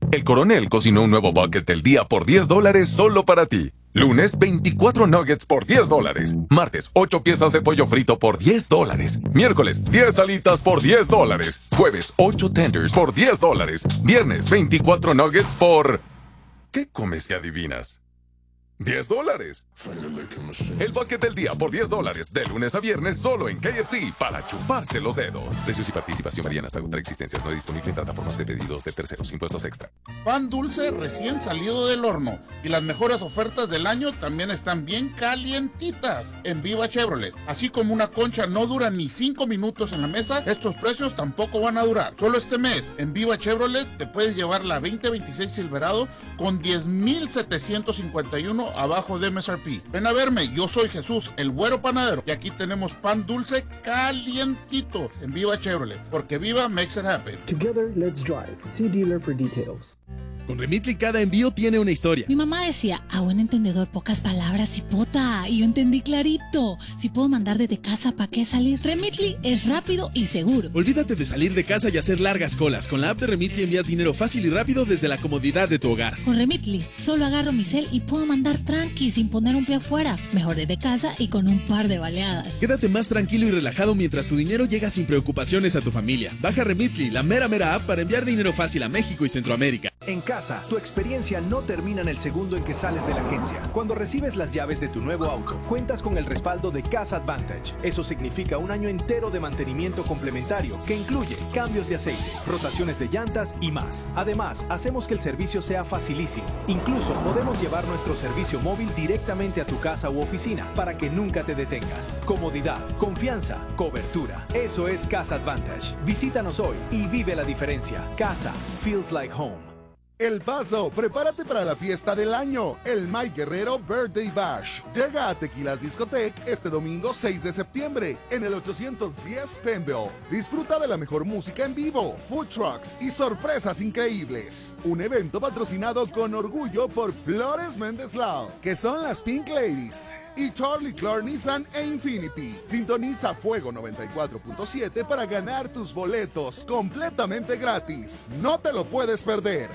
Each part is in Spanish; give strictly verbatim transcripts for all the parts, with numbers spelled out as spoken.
El Coronel cocinó un nuevo bucket del día por diez dólares solo para ti. Lunes, veinticuatro nuggets por diez dólares. Martes, ocho piezas de pollo frito por diez dólares. Miércoles, diez alitas por diez dólares. Jueves, ocho tenders por diez dólares. Viernes, veinticuatro nuggets por... ¿Qué comes que adivinas? diez dólares. El bucket del día por diez dólares. De lunes a viernes solo en K F C para chuparse los dedos. Precios y participación varían hasta agotar existencias. No disponible en plataformas de pedidos de terceros. Impuestos extra. Pan dulce recién salido del horno. Y las mejores ofertas del año también están bien calientitas en Viva Chevrolet. Así como una concha no dura ni cinco minutos en la mesa, estos precios tampoco van a durar. Solo este mes en Viva Chevrolet te puedes llevar la veinte veintiséis Silverado con diez mil setecientos cincuenta y uno abajo de M S R P. Ven a verme, yo soy Jesús, el güero panadero, y aquí tenemos pan dulce calientito en Viva Chevrolet, porque Viva makes it happen. Together, let's drive. See dealer for details. Con Remitly cada envío tiene una historia. Mi mamá decía, a buen entendedor, pocas palabras y pota. Y yo entendí clarito. Si puedo mandar desde casa, ¿para qué salir? Remitly es rápido y seguro. Olvídate de salir de casa y hacer largas colas. Con la app de Remitly envías dinero fácil y rápido desde la comodidad de tu hogar. Con Remitly, solo agarro mi cel y puedo mandar tranqui sin poner un pie afuera. Mejor desde casa y con un par de baleadas. Quédate más tranquilo y relajado mientras tu dinero llega sin preocupaciones a tu familia. Baja Remitly, la mera mera app para enviar dinero fácil a México y Centroamérica. En casa, tu experiencia no termina en el segundo en que sales de la agencia. Cuando recibes las llaves de tu nuevo auto, cuentas con el respaldo de Casa Advantage. Eso significa un año entero de mantenimiento complementario que incluye cambios de aceite, rotaciones de llantas y más. Además, hacemos que el servicio sea facilísimo. Incluso podemos llevar nuestro servicio móvil directamente a tu casa u oficina para que nunca te detengas. Comodidad, confianza, cobertura. Eso es Casa Advantage. Visítanos hoy y vive la diferencia. Casa feels like home. El Paso, prepárate para la fiesta del año, el Mike Guerrero Birthday Bash. Llega a Tequilas Discotec este domingo seis de septiembre en el ochocientos diez Penville. Disfruta de la mejor música en vivo, food trucks y sorpresas increíbles. Un evento patrocinado con orgullo por Flores Méndez Lao, que son las Pink Ladies, y Charlie Clark Nissan e Infinity. Sintoniza Fuego noventa y cuatro punto siete para ganar tus boletos completamente gratis. No te lo puedes perder.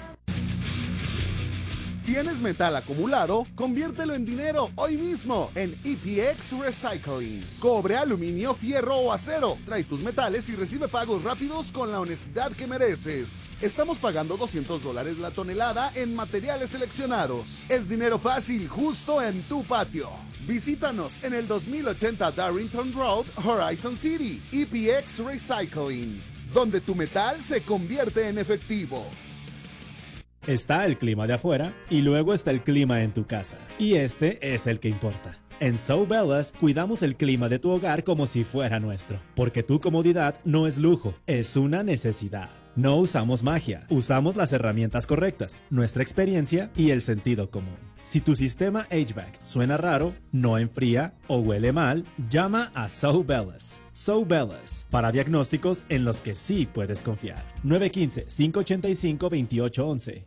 ¿Tienes metal acumulado? Conviértelo en dinero hoy mismo en E P X Recycling. Cobre, aluminio, fierro o acero. Trae tus metales y recibe pagos rápidos con la honestidad que mereces. Estamos pagando doscientos dólares la tonelada en materiales seleccionados. Es dinero fácil, justo en tu patio. Visítanos en el dos mil ochenta Darrington Road, Horizon City. E P X Recycling, donde tu metal se convierte en efectivo. Está el clima de afuera y luego está el clima en tu casa. Y este es el que importa. En So Bellas cuidamos el clima de tu hogar como si fuera nuestro. Porque tu comodidad no es lujo, es una necesidad. No usamos magia, usamos las herramientas correctas, nuestra experiencia y el sentido común. Si tu sistema H V A C suena raro, no enfría o huele mal, llama a So Bellas. So Bellas, para diagnósticos en los que sí puedes confiar. nueve uno cinco, cinco ocho cinco, dos ocho uno uno.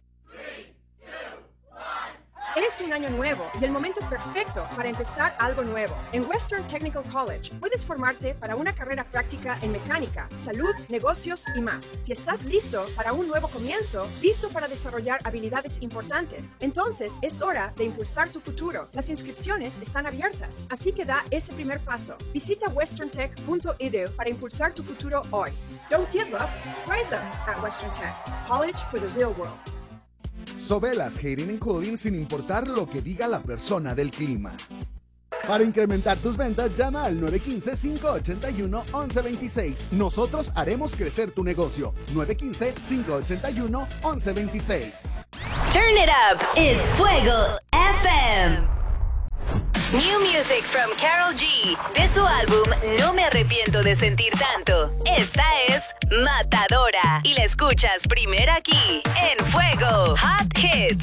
Es un año nuevo y el momento perfecto para empezar algo nuevo. En Western Technical College puedes formarte para una carrera práctica en mecánica, salud, negocios y más. Si estás listo para un nuevo comienzo, listo para desarrollar habilidades importantes, entonces es hora de impulsar tu futuro. Las inscripciones están abiertas, así que da ese primer paso. Visita western tech punto e d u para impulsar tu futuro hoy. Don't give up, rise up at Western Tech. College for the real world. Sobelas Heating and Cooling sin importar lo que diga la persona del clima. Para incrementar tus ventas, llama al nueve uno cinco, cinco ocho uno, uno uno dos seis. Nosotros haremos crecer tu negocio. nueve uno cinco, cinco ocho uno, uno uno dos seis. Turn it up. It's Fuego F M. New music from Karol G. De su álbum No me arrepiento de sentir tanto. Esta es Matadora. Y la escuchas primero aquí, en Fuego Hot Hits.